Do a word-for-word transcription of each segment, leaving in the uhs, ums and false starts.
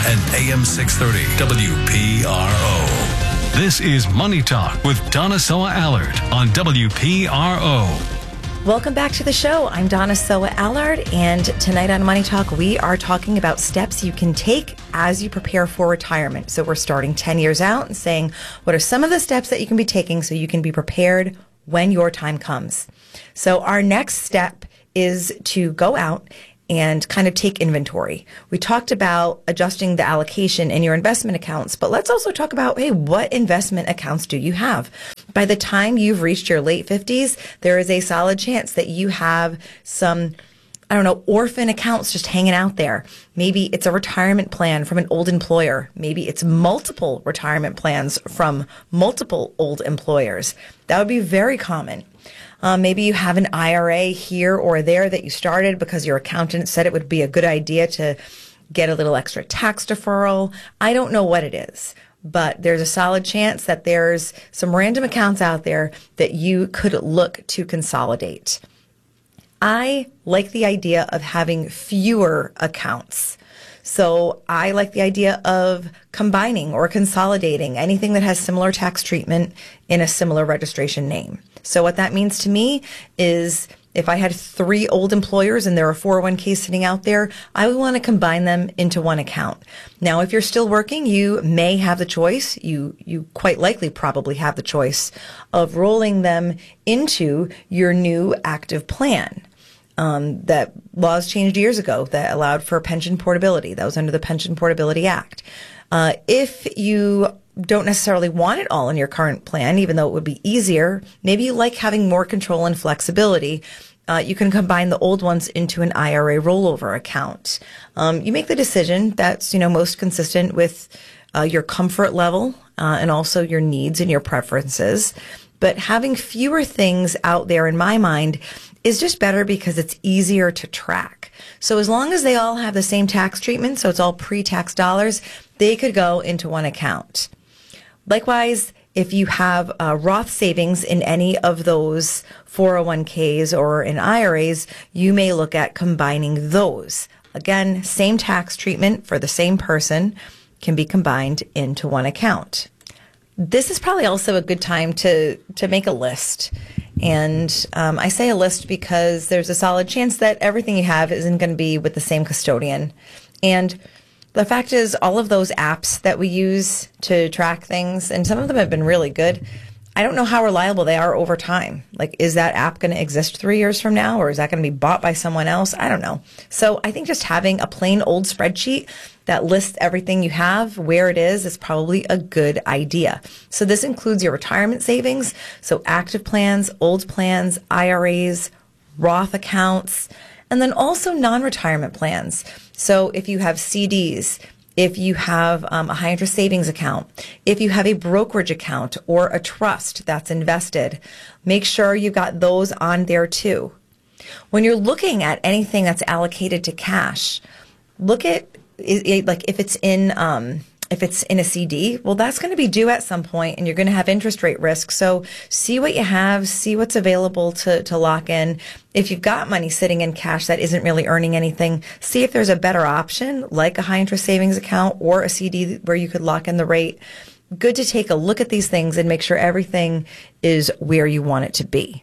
and A M six thirty W P R O. This is Money Talk with Donna Soa Allard on W P R O. Welcome back to the show. I'm Donna Soa Allard, and tonight on Money Talk, we are talking about steps you can take as you prepare for retirement. So we're starting ten years out and saying, what are some of the steps that you can be taking so you can be prepared when your time comes? So our next step is to go out and kind of take inventory. We talked about adjusting the allocation in your investment accounts, but let's also talk about, hey, what investment accounts do you have? By the time you've reached your late fifties, there is a solid chance that you have some, I don't know, orphan accounts just hanging out there. Maybe it's a retirement plan from an old employer. Maybe it's multiple retirement plans from multiple old employers. That would be very common. Um, maybe you have an I R A here or there that you started because your accountant said it would be a good idea to get a little extra tax deferral. I don't know what it is, but there's a solid chance that there's some random accounts out there that you could look to consolidate. I like the idea of having fewer accounts. So I like the idea of combining or consolidating anything that has similar tax treatment in a similar registration name. So what that means to me is if I had three old employers and there are four oh one k's sitting out there, I would want to combine them into one account. Now, if you're still working, you may have the choice, you, you quite likely probably have the choice of rolling them into your new active plan. Um, that laws changed years ago that allowed for pension portability. That was under the Pension Portability Act. Uh, if you don't necessarily want it all in your current plan, even though it would be easier, maybe you like having more control and flexibility, uh, you can combine the old ones into an I R A rollover account. Um, you make the decision that's, you know, most consistent with uh, your comfort level uh, and also your needs and your preferences. But having fewer things out there, in my mind, is just better because it's easier to track. So as long as they all have the same tax treatment, so it's all pre-tax dollars, they could go into one account. Likewise, if you have uh, Roth savings in any of those four oh one k's or in I R A's, you may look at combining those. Again, same tax treatment for the same person can be combined into one account. This is probably also a good time to, to make a list. And um, I say a list because there's a solid chance that everything you have isn't going to be with the same custodian. And the fact is, all of those apps that we use to track things, and some of them have been really good, I don't know how reliable they are over time. Like, is that app going to exist three years from now, or is that going to be bought by someone else? I don't know. So I think just having a plain old spreadsheet that lists everything you have, where it is, is probably a good idea. So this includes your retirement savings, so active plans, old plans, I R A's, Roth accounts, and then also non-retirement plans. So if you have C Ds, if you have um, a high interest savings account, if you have a brokerage account or a trust that's invested, make sure you've got those on there too. When you're looking at anything that's allocated to cash, look at it, it, like if it's in um, if it's in a C D, well, that's going to be due at some point, and you're going to have interest rate risk. So see what you have, see what's available to, to lock in. If you've got money sitting in cash that isn't really earning anything, see if there's a better option, like a high interest savings account or a C D where you could lock in the rate. Good to take a look at these things and make sure everything is where you want it to be.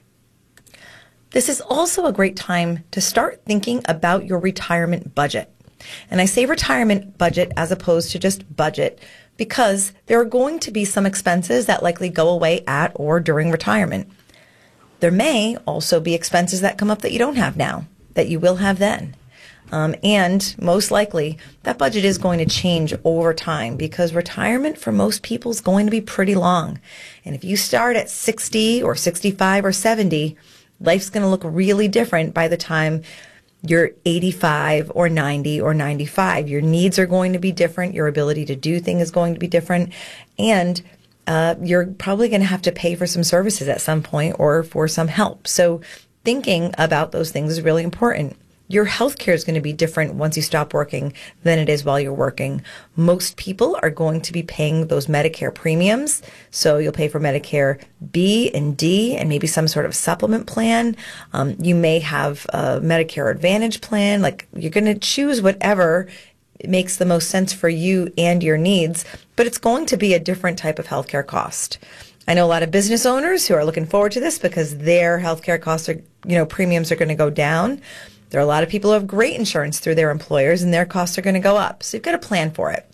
This is also a great time to start thinking about your retirement budget. And I say retirement budget as opposed to just budget because there are going to be some expenses that likely go away at or during retirement. There may also be expenses that come up that you don't have now, that you will have then. Um, and most likely, that budget is going to change over time because retirement for most people is going to be pretty long. And if you start at sixty or sixty-five or seventy, life's going to look really different by the time you're eighty-five or ninety or ninety-five. Your needs are going to be different. Your ability to do things is going to be different. And uh, you're probably going to have to pay for some services at some point or for some help. So thinking about those things is really important. Your health care is going to be different once you stop working than it is while you're working. Most people are going to be paying those Medicare premiums. So you'll pay for Medicare B and D and maybe some sort of supplement plan. Um, you may have a Medicare Advantage plan. Like, you're going to choose whatever makes the most sense for you and your needs, but it's going to be a different type of healthcare cost. I know a lot of business owners who are looking forward to this because their healthcare costs are, you know, premiums are going to go down. There are a lot of people who have great insurance through their employers and their costs are going to go up. So you've got to plan for it.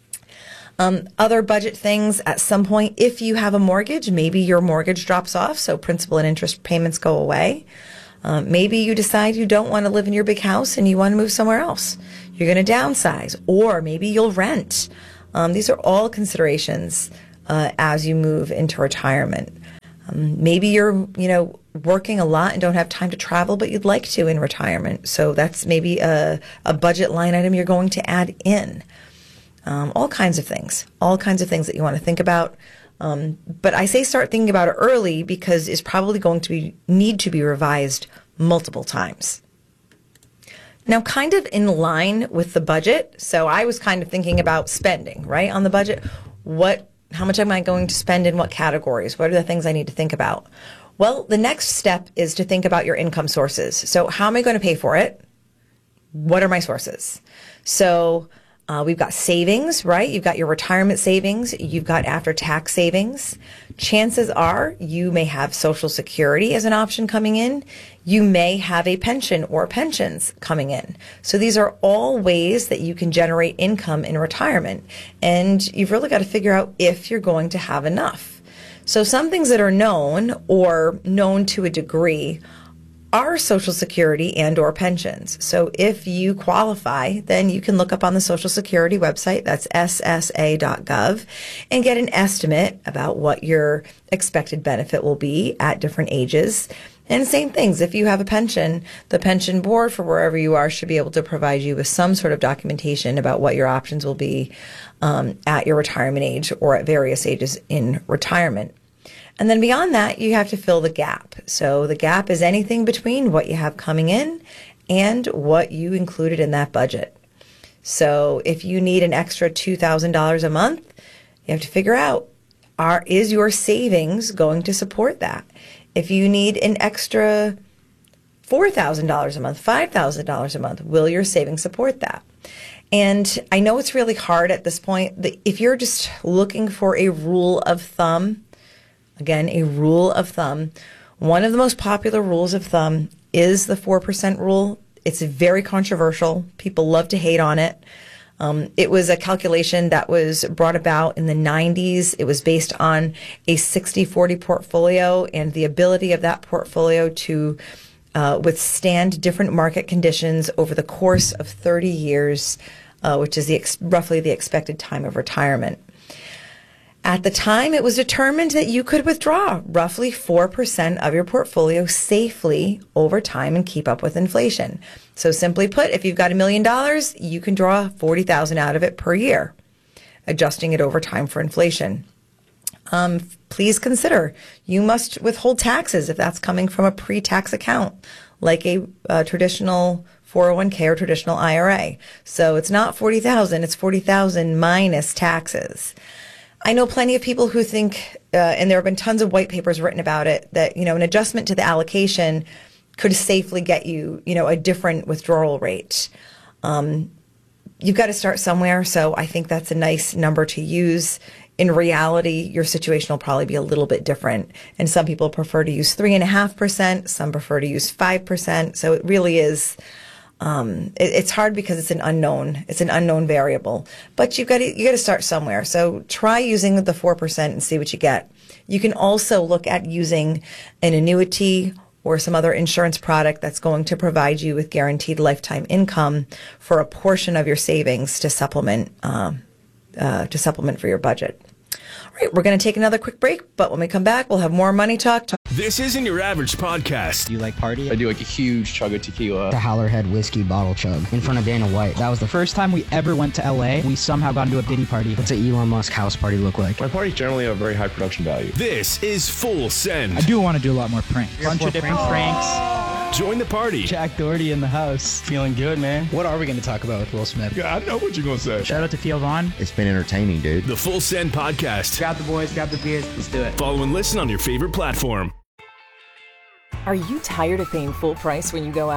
Um, other budget things, at some point, if you have a mortgage, maybe your mortgage drops off, so principal and interest payments go away. Um, maybe you decide you don't want to live in your big house and you want to move somewhere else. You're going to downsize, or maybe you'll rent. Um, these are all considerations uh, as you move into retirement. Um, maybe you're, you know, working a lot and don't have time to travel, but you'd like to in retirement. So that's maybe a, a budget line item you're going to add in. Um, all kinds of things, all kinds of things that you want to think about. Um, but I say start thinking about it early because it's probably going to be need to be revised multiple times. Now, kind of in line with the budget. So I was kind of thinking about spending, right, on the budget. What, how much am I going to spend in what categories? What are the things I need to think about? Well, the next step is to think about your income sources. So how am I going to pay for it? What are my sources? So Uh, we've got savings, right? You've got your retirement savings. You've got after-tax savings. Chances are you may have Social Security as an option coming in. You may have a pension or pensions coming in. So these are all ways that you can generate income in retirement. And you've really got to figure out if you're going to have enough. So some things that are known or known to a degree are Social Security and or pensions. So if you qualify, then you can look up on the Social Security website, that's S S A dot gov, and get an estimate about what your expected benefit will be at different ages. And same things, if you have a pension, the pension board for wherever you are should be able to provide you with some sort of documentation about what your options will be um, at your retirement age or at various ages in retirement. And then beyond that, you have to fill the gap. So the gap is anything between what you have coming in and what you included in that budget. So if you need an extra two thousand dollars a month, you have to figure out, are, is your savings going to support that? If you need an extra four thousand dollars a month, five thousand dollars a month, will your savings support that? And I know it's really hard at this point. If you're just looking for a rule of thumb, Again, a rule of thumb. One of the most popular rules of thumb is the four percent rule. It's very controversial. People love to hate on it. Um, it was a calculation that was brought about in the nineties. It was based on a sixty forty portfolio and the ability of that portfolio to uh, withstand different market conditions over the course of thirty years, uh, which is the ex- roughly the expected time of retirement. At the time, it was determined that you could withdraw roughly four percent of your portfolio safely over time and keep up with inflation. So simply put, if you've got a million dollars, you can draw forty thousand dollars out of it per year, adjusting it over time for inflation. Um, please consider you must withhold taxes if that's coming from a pre-tax account, like a, a traditional four oh one k or traditional I R A. So it's not forty thousand dollars, it's forty thousand dollars minus taxes. I know plenty of people who think, uh, and there have been tons of white papers written about it, that, you know, an adjustment to the allocation could safely get you, you know, a different withdrawal rate. Um, you've got to start somewhere, so I think that's a nice number to use. In reality, your situation will probably be a little bit different, and some people prefer to use three point five percent, some prefer to use five percent, so it really is... Um, it, it's hard because it's an unknown. It's an unknown variable. But you've got to, you got to start somewhere. So try using the four percent and see what you get. You can also look at using an annuity or some other insurance product that's going to provide you with guaranteed lifetime income for a portion of your savings to supplement um, uh, to supplement for your budget. All right, we're going to take another quick break, but when we come back, we'll have more Money Talk. This isn't your average podcast. Do you like party? I do like a huge chug of tequila. The Howlerhead whiskey bottle chug in front of Dana White. That was the first time we ever went to L A. We somehow got into a Diddy party. What's an Elon Musk house party look like? My parties generally have very high production value. This is Full Send. I do want to do a lot more pranks. Bunch of different pranks. Join the party. Jack Doherty in the house. Feeling good, man. What are we going to talk about with Will Smith? Yeah, I know what you're going to say. Shout out to Theo Vaughn. It's been entertaining, dude. The Full Send podcast. Grab the boys, grab the beers, let's do it. Follow and listen on your favorite platform. Are you tired of paying full price when you go out?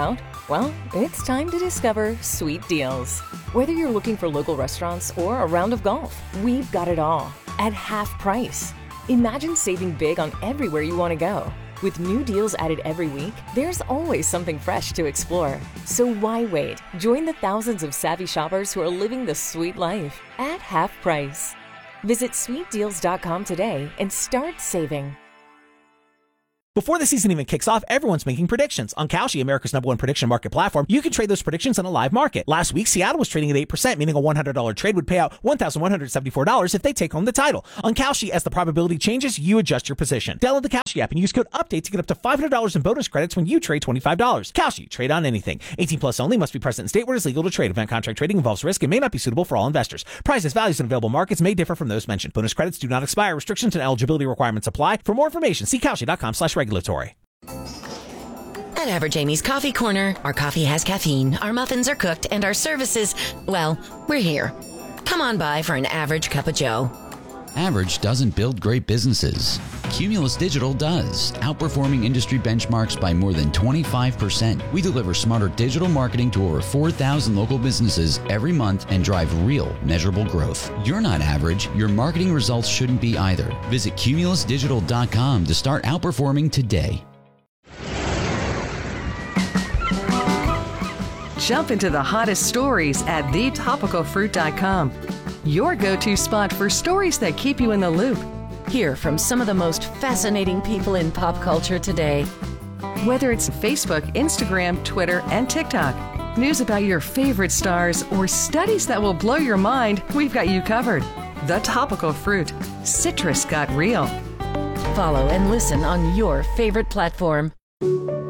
Well, it's time to discover Sweet Deals. Whether you're looking for local restaurants or a round of golf, we've got it all at half price. Imagine saving big on everywhere you want to go. With new deals added every week, there's always something fresh to explore. So why wait? Join the thousands of savvy shoppers who are living the sweet life at half price. Visit sweet deals dot com today and start saving. Before the season even kicks off, everyone's making predictions. On Kalshi, America's number one prediction market platform, you can trade those predictions on a live market. Last week, Seattle was trading at eight percent, meaning a one hundred dollars trade would pay out one thousand one hundred seventy-four dollars if they take home the title. On Kalshi, as the probability changes, you adjust your position. Download the Kalshi app and use code UPDATE to get up to five hundred dollars in bonus credits when you trade twenty-five dollars. Kalshi, trade on anything. eighteen plus only, must be present in state where it is legal to trade. Event contract trading involves risk and may not be suitable for all investors. Prices, values, and available markets may differ from those mentioned. Bonus credits do not expire. Restrictions and eligibility requirements apply. For more information, see kalshi dot com slash regulatory. At Average Amy's Coffee Corner, our coffee has caffeine, our muffins are cooked, and our services, well, we're here. Come on by for an average cup of joe. Average doesn't build great businesses. Cumulus Digital does, outperforming industry benchmarks by more than twenty-five percent. We deliver smarter digital marketing to over four thousand local businesses every month and drive real, measurable growth. You're not average. Your marketing results shouldn't be either. Visit cumulus digital dot com to start outperforming today. Jump into the hottest stories at the topical fruit dot com. Your go-to spot for stories that keep you in the loop. Hear from some of the most fascinating people in pop culture today. Whether it's Facebook, Instagram, Twitter, and TikTok, news about your favorite stars, or studies that will blow your mind, we've got you covered. The Topical Fruit. Citrus got real. Follow and listen on your favorite platform.